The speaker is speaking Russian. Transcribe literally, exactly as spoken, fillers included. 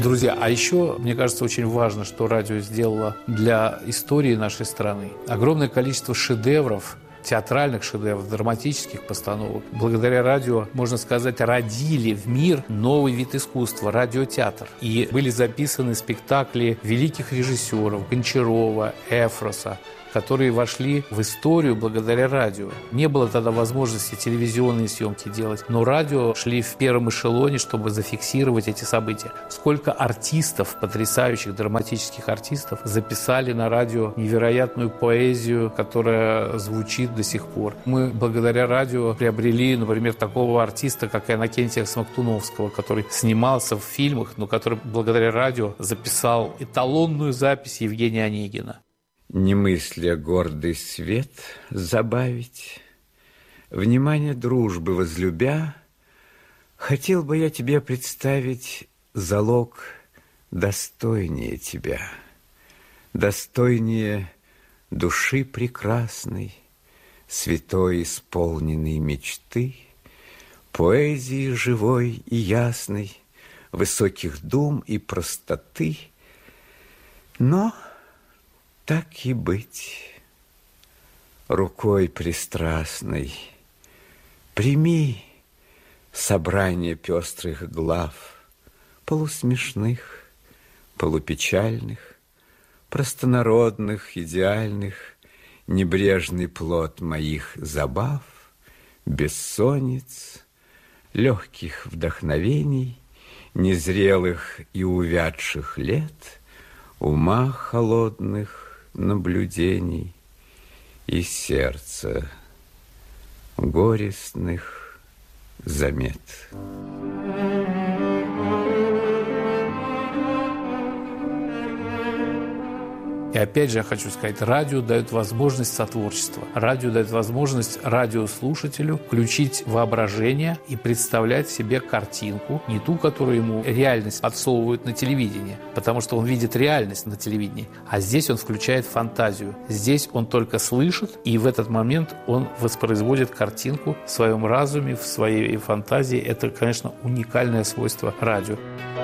Друзья, а еще, мне кажется, очень важно, что радио сделало для истории нашей страны. Огромное количество шедевров, театральных шедевров, драматических постановок. Благодаря радио, можно сказать, родили в мир новый вид искусства – радиотеатр. И были записаны спектакли великих режиссеров Гончарова, Эфроса, которые вошли в историю благодаря радио. Не было тогда возможности телевизионные съемки делать, но радио шли в первом эшелоне, чтобы зафиксировать эти события. Сколько артистов, потрясающих драматических артистов, записали на радио невероятную поэзию, которая звучит до сих пор. Мы благодаря радио приобрели, например, такого артиста, как Иннокентия Смоктуновского, который снимался в фильмах, но который благодаря радио записал эталонную запись Евгения Онегина. Не мысля гордый свет забавить, внимание дружбы возлюбя, хотел бы я тебе представить залог достойнее тебя, достойнее души прекрасной, святой исполненной мечты, поэзии живой и ясной, высоких дум и простоты, но... Так и быть, рукой пристрастной, прими собрание пестрых глав, полусмешных, полупечальных, простонародных, идеальных, небрежный плод моих забав, бессонниц, легких вдохновений, незрелых и увядших лет, ума холодных, наблюдений и сердца горестных замет. И опять же я хочу сказать, радио дает возможность сотворчества. Радио дает возможность радиослушателю включить воображение и представлять себе картинку, не ту, которую ему реальность подсовывают на телевидении, потому что он видит реальность на телевидении, а здесь он включает фантазию. Здесь он только слышит, и в этот момент он воспроизводит картинку в своем разуме, в своей фантазии. Это, конечно, уникальное свойство радио.